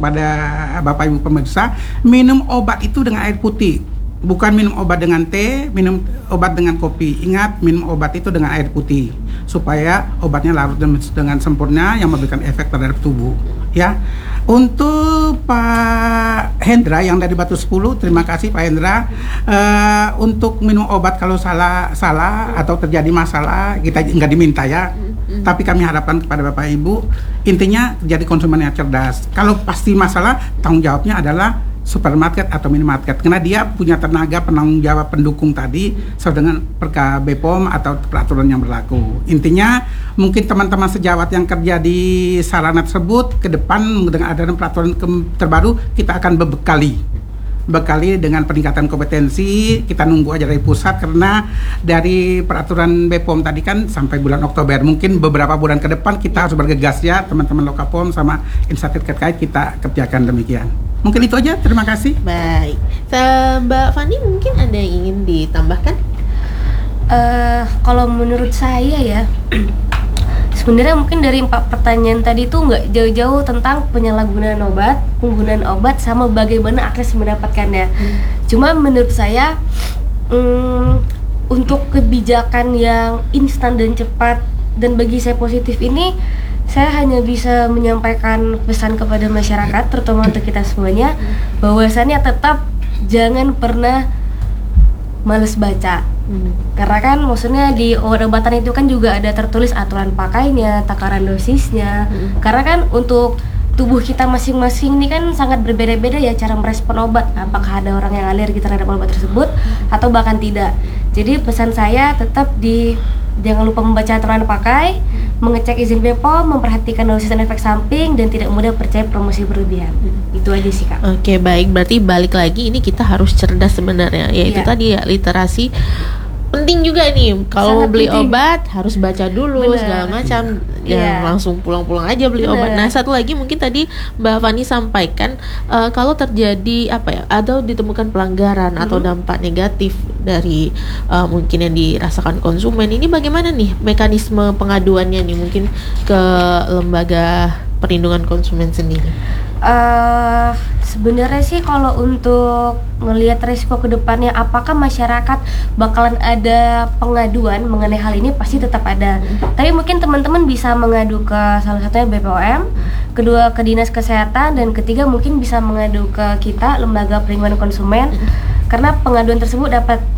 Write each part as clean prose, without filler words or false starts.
kepada Bapak Ibu pemirsa, minum obat itu dengan air putih. Bukan minum obat dengan teh, minum obat dengan kopi. Ingat, minum obat itu dengan air putih supaya obatnya larut dengan sempurna yang memberikan efek terhadap tubuh. Ya, untuk Pak Hendra yang dari Batu 10, terima kasih Pak Hendra. Untuk minum obat kalau salah atau terjadi masalah kita nggak diminta ya. Tapi kami harapkan kepada Bapak Ibu, intinya jadi konsumen yang cerdas. Kalau pasti masalah, tanggung jawabnya adalah supermarket atau minimarket, karena dia punya tenaga penanggung jawab pendukung tadi sesuai dengan perka BPOM atau peraturan yang berlaku. Intinya mungkin teman-teman sejawat yang kerja di sarana tersebut ke depan dengan adanya peraturan terbaru kita akan bekali dengan peningkatan kompetensi. Kita nunggu aja dari pusat, karena dari peraturan BPOM tadi kan sampai bulan Oktober, mungkin beberapa bulan ke depan kita harus bergegas ya teman-teman Lokapom sama instansi terkait, kita kerjakan demikian. Mungkin itu aja, terima kasih. Baik, Mbak Fani mungkin ada yang ingin ditambahkan? Kalau menurut saya ya, sebenarnya mungkin dari 4 pertanyaan tadi tuh nggak jauh-jauh tentang penyalahgunaan obat, penggunaan obat, sama bagaimana akses mendapatkannya. Cuma menurut saya untuk kebijakan yang instan dan cepat dan bagi saya positif ini, saya hanya bisa menyampaikan pesan kepada masyarakat, terutama untuk kita semuanya, bahwasannya tetap jangan pernah males baca. Karena kan maksudnya di obat-obatan itu kan juga ada tertulis aturan pakainya, takaran dosisnya. Karena kan untuk tubuh kita masing-masing ini kan sangat berbeda-beda ya cara merespon obat. Apakah ada orang yang alergi terhadap obat tersebut atau bahkan tidak. Jadi pesan saya tetap jangan lupa membaca aturan pakai, mengecek izin BPOM, memperhatikan dosis dan efek samping, dan tidak mudah percaya promosi berlebihan. Itu aja sih Kak. Oke, baik, berarti balik lagi ini kita harus cerdas sebenarnya, yaitu tadi ya literasi. Penting juga nih, kalau beli obat harus baca dulu segala macam, langsung pulang-pulang aja beli obat. Nah, satu lagi mungkin tadi Mbak Fani sampaikan, kalau terjadi atau ditemukan pelanggaran atau dampak negatif dari mungkin yang dirasakan konsumen, ini bagaimana nih mekanisme pengaduannya nih, mungkin ke lembaga perlindungan konsumen sendiri? Sebenarnya sih kalau untuk melihat resiko ke depannya, apakah masyarakat bakalan ada pengaduan mengenai hal ini, pasti tetap ada. Tapi mungkin teman-teman bisa mengadu ke salah satunya BPOM, kedua ke Dinas Kesehatan, dan ketiga mungkin bisa mengadu ke kita, Lembaga Perlindungan Konsumen. Karena pengaduan tersebut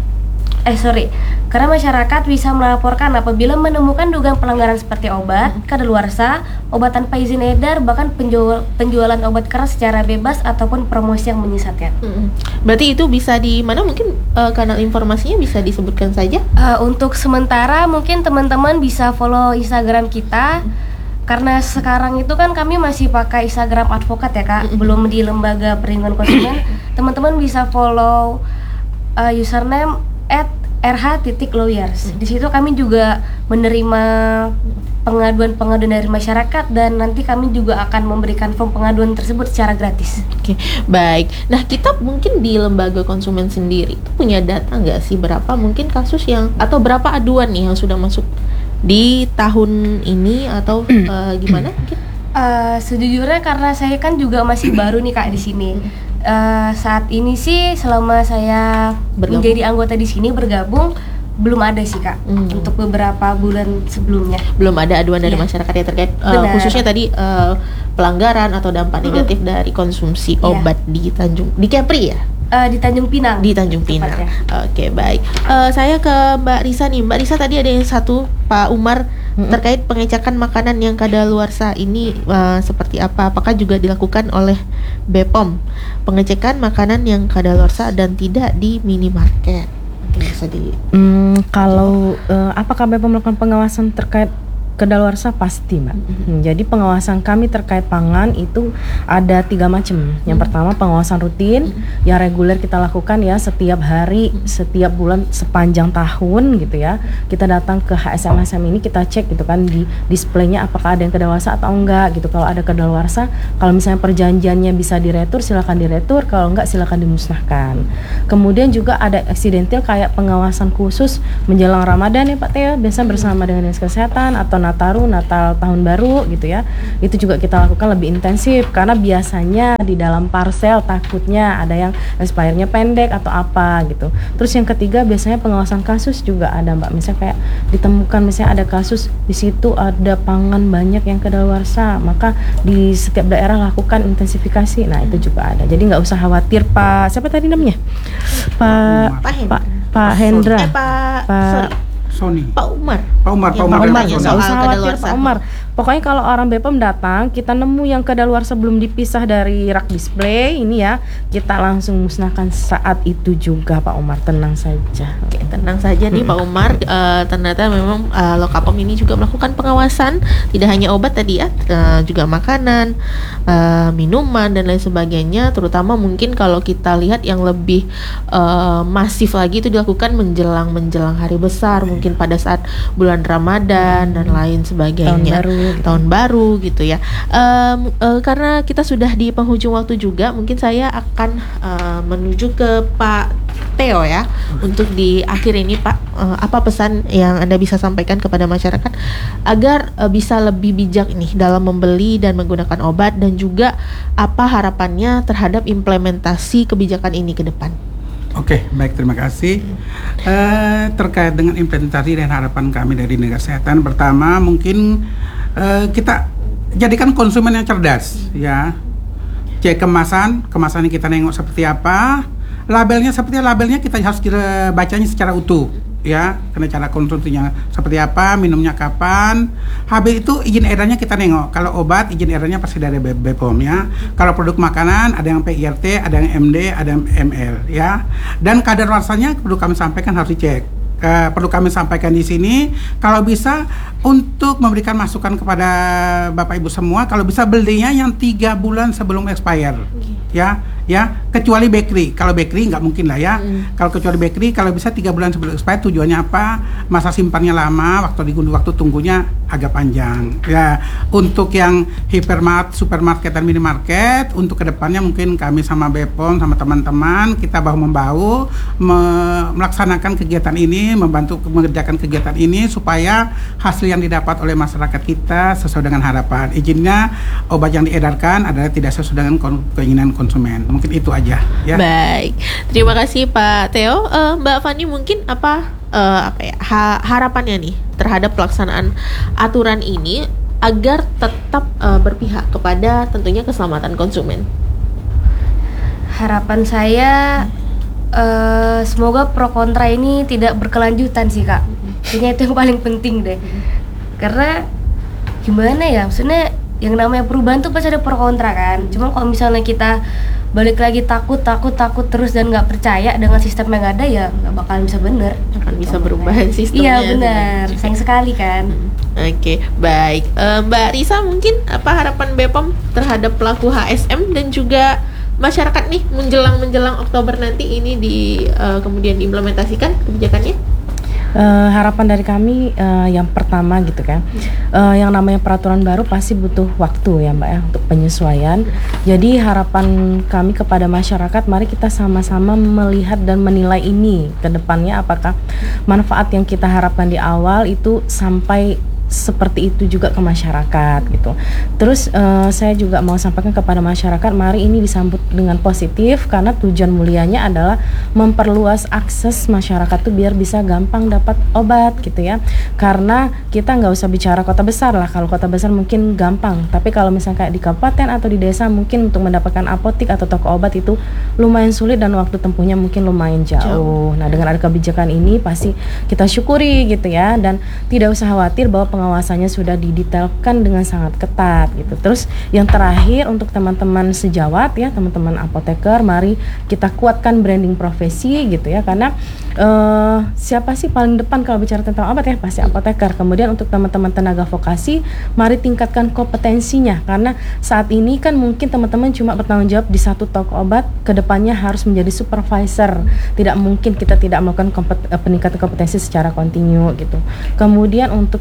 karena masyarakat bisa melaporkan apabila menemukan dugaan pelanggaran seperti obat kadaluarsa, obat tanpa izin edar, bahkan penjualan obat keras secara bebas ataupun promosi yang menyesatkan. Berarti itu bisa di mana, mungkin kanal informasinya bisa disebutkan saja? Untuk sementara mungkin teman-teman bisa follow Instagram kita. Karena sekarang itu kan kami masih pakai Instagram advokat ya Kak, belum di Lembaga Perlindungan Konsumen. Teman-teman bisa follow username @rh.lawyers. Di situ kami juga menerima pengaduan dari masyarakat, dan nanti kami juga akan memberikan form pengaduan tersebut secara gratis. Oke, baik. Nah, kita mungkin di lembaga konsumen sendiri itu punya data nggak sih berapa mungkin kasus yang atau berapa aduan nih yang sudah masuk di tahun ini atau gimana mungkin? Sejujurnya karena saya kan juga masih baru nih Kak di sini. Saat ini sih selama saya menjadi anggota di sini bergabung, belum ada sih Kak. Untuk beberapa bulan sebelumnya belum ada aduan dari masyarakat yang terkait khususnya tadi pelanggaran atau dampak negatif dari konsumsi obat di Kepri ya? Di Tanjung Pinang. Di Tanjung Pinang. Oke, baik. Saya ke Mbak Risa nih. Mbak Risa, tadi ada yang satu Pak Umar terkait pengecekan makanan yang kadaluarsa ini seperti apa? Apakah juga dilakukan oleh BPOM pengecekan makanan yang kadaluarsa dan tidak di minimarket? Bisa di kalau apakah BPOM melakukan pengawasan terkait kadaluarsa? Pasti Mbak. Jadi pengawasan kami terkait pangan itu ada 3 macam. Yang pertama pengawasan rutin yang reguler kita lakukan ya setiap hari, setiap bulan, sepanjang tahun gitu ya. Kita datang ke HSM ini, kita cek gitu kan di displaynya apakah ada yang kadaluarsa atau enggak gitu. Kalau ada kadaluarsa, kalau misalnya perjanjiannya bisa diretur, silakan diretur. Kalau enggak, silakan dimusnahkan. Kemudian juga ada accidental kayak pengawasan khusus menjelang Ramadan ya Pak Teo, biasa bersama dengan Dinas Kesehatan atau Nataru, Natal tahun baru gitu ya. Itu juga kita lakukan lebih intensif karena biasanya di dalam parcel takutnya ada yang expirednya pendek atau apa gitu. Terus yang ketiga biasanya pengawasan kasus juga ada Mbak. Misalnya kayak ditemukan misalnya ada kasus di situ ada pangan banyak yang kedaluarsa, maka di setiap daerah lakukan intensifikasi. Nah itu juga ada. Jadi nggak usah khawatir Pak. Siapa tadi namanya? Pak Hendra. Sony. Pak Umar. Pak Umar. Nggak usah khawatir Pak Umar. Pokoknya kalau orang BPOM datang, kita nemu yang kedaluarsa belum dipisah dari rak display ini ya, kita langsung musnahkan saat itu juga Pak Umar, tenang saja. Oke, tenang saja nih Pak Umar. Ternyata memang Lokapom ini juga melakukan pengawasan, tidak hanya obat tadi ya, juga makanan, minuman dan lain sebagainya. Terutama mungkin kalau kita lihat yang lebih masif lagi itu dilakukan menjelang hari besar, mungkin pada saat bulan Ramadan dan lain sebagainya. Tahun baru gitu ya. Karena kita sudah di penghujung waktu juga, mungkin saya akan menuju ke Pak Theo ya, untuk di akhir ini Pak, apa pesan yang Anda bisa sampaikan kepada masyarakat agar bisa lebih bijak nih dalam membeli dan menggunakan obat, dan juga apa harapannya terhadap implementasi kebijakan ini ke depan? Oke, baik, terima kasih. Terkait dengan implementasi dan harapan kami dari Dinas Kesehatan, pertama mungkin kita jadikan konsumen yang cerdas ya. Cek kemasannya kita nengok seperti apa, labelnya kita harus bacanya secara utuh ya, karena cara konsumsinya seperti apa, minumnya kapan. Habis itu izin edarnya kita nengok. Kalau obat izin edarnya pasti dari BPOM ya. Kalau produk makanan ada yang PIRT, ada yang MD, ada yang ML ya. Dan kadaluarsanya perlu kami sampaikan, harus dicek. Perlu kami sampaikan di sini, kalau bisa untuk memberikan masukan kepada Bapak Ibu semua, kalau bisa belinya yang 3 bulan sebelum expire ya, kecuali bakery. Kalau bakery nggak mungkin lah ya. Kalau kecuali bakery, kalau bisa 3 bulan sebelum expire. Tujuannya apa? Masa simpannya lama, waktu tunggunya agak panjang ya. Untuk yang hypermart, supermarket dan minimarket, untuk kedepannya mungkin kami sama BPOM sama teman-teman kita bahu-membahu melaksanakan kegiatan ini, membantu mengerjakan kegiatan ini supaya hasil yang didapat oleh masyarakat kita sesuai dengan harapan. Izinnya obat yang diedarkan adalah tidak sesuai dengan keinginan konsumen. Mungkin itu aja ya. Baik, terima kasih Pak Theo. Mbak Fani, mungkin apa ya harapannya nih terhadap pelaksanaan aturan ini agar tetap berpihak kepada tentunya keselamatan konsumen? Harapan saya semoga pro kontra ini tidak berkelanjutan sih Kak. Kayaknya itu yang paling penting deh. Karena gimana ya, maksudnya yang namanya perubahan tuh pasti ada pro kontra kan. Cuma kalau misalnya kita balik lagi takut terus dan nggak percaya dengan sistem yang ada, ya nggak bakalan bisa bener. Akan bisa berubah sistemnya. Iya benar, sayang sekali kan. Oke, baik. Mbak Risa, mungkin apa harapan BPOM terhadap pelaku HSM dan juga masyarakat nih menjelang Oktober nanti ini kemudian diimplementasikan kebijakannya? Harapan dari kami yang pertama gitu kan, yang namanya peraturan baru pasti butuh waktu ya Mbak ya untuk penyesuaian. Jadi harapan kami kepada masyarakat, mari kita sama-sama melihat dan menilai ini ke depannya, apakah manfaat yang kita harapkan di awal itu sampai seperti itu juga ke masyarakat gitu. Terus saya juga mau sampaikan kepada masyarakat, mari ini disambut dengan positif karena tujuan mulianya adalah memperluas akses masyarakat tuh biar bisa gampang dapat obat gitu ya. Karena kita nggak usah bicara kota besar lah, kalau kota besar mungkin gampang, tapi kalau misalnya kayak di kabupaten atau di desa mungkin untuk mendapatkan apotik atau toko obat itu lumayan sulit dan waktu tempuhnya mungkin lumayan jauh. Nah dengan ada kebijakan ini pasti kita syukuri gitu ya, dan tidak usah khawatir bahwa pengawasannya sudah didetailkan dengan sangat ketat gitu. Terus yang terakhir untuk teman-teman sejawat ya, teman-teman apoteker, mari kita kuatkan branding profesi gitu ya, karena siapa sih paling depan kalau bicara tentang obat ya, pasti apoteker. Kemudian untuk teman-teman tenaga vokasi, mari tingkatkan kompetensinya, karena saat ini kan mungkin teman-teman cuma bertanggung jawab di satu toko obat, kedepannya harus menjadi supervisor. Tidak mungkin kita tidak melakukan peningkatan kompetensi secara kontinu gitu. Kemudian untuk teman-teman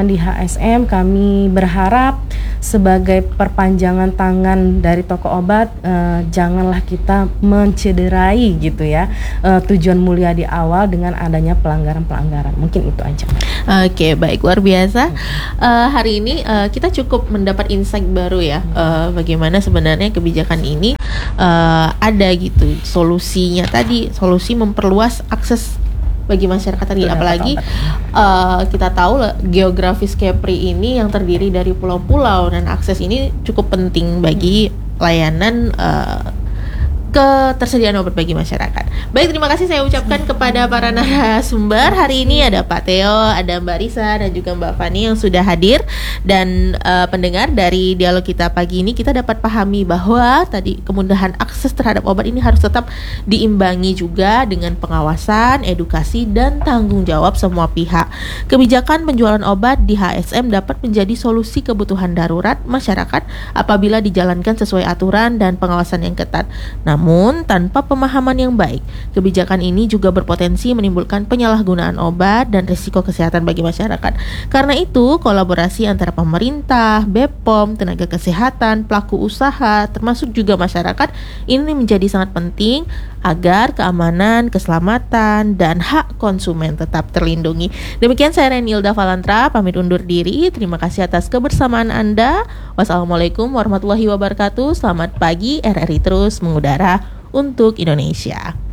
di HSM kami berharap sebagai perpanjangan tangan dari toko obat, janganlah kita mencederai gitu ya tujuan mulia di awal dengan adanya pelanggaran-pelanggaran. Mungkin itu aja. Oke, baik, luar biasa. Hari ini kita cukup mendapat insight baru ya, bagaimana sebenarnya kebijakan ini ada gitu solusinya tadi, solusi memperluas akses bagi masyarakat tadi, apalagi kita tahu geografis Kepri ini yang terdiri dari pulau-pulau dan akses ini cukup penting bagi layanan ketersediaan obat bagi masyarakat. Baik, terima kasih saya ucapkan kepada para narasumber hari ini. Ada Pak Theo, ada Mbak Risa, dan juga Mbak Fani yang sudah hadir. Dan pendengar, dari dialog kita pagi ini kita dapat pahami bahwa tadi kemudahan akses terhadap obat ini harus tetap diimbangi juga dengan pengawasan, edukasi, dan tanggung jawab semua pihak. Kebijakan penjualan obat di HSM dapat menjadi solusi kebutuhan darurat masyarakat apabila dijalankan sesuai aturan dan pengawasan yang ketat. Namun, tanpa pemahaman yang baik, kebijakan ini juga berpotensi menimbulkan penyalahgunaan obat dan risiko kesehatan bagi masyarakat. Karena itu, kolaborasi antara pemerintah, BPOM, tenaga kesehatan, pelaku usaha, termasuk juga masyarakat, ini menjadi sangat penting agar keamanan, keselamatan, dan hak konsumen tetap terlindungi. Demikian saya Renilda Valantra, pamit undur diri. Terima kasih atas kebersamaan Anda. Wassalamualaikum warahmatullahi wabarakatuh. Selamat pagi, RRI terus mengudara untuk Indonesia.